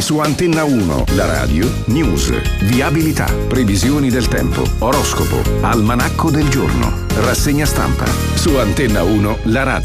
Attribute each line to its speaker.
Speaker 1: Su Antenna 1, la radio, news, viabilità, previsioni del tempo, oroscopo, almanacco del giorno, rassegna stampa. Su Antenna 1, la radio.